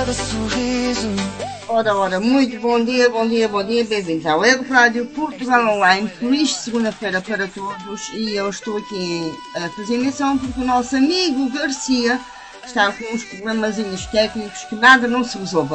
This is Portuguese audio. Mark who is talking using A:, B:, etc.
A: Ora, muito bom dia, bem-vindos ao Ego Rádio Portugal Online, feliz segunda-feira para todos e eu estou aqui a fazer menção porque o nosso amigo Garcia está com uns problemazinhos técnicos que nada não se resolva.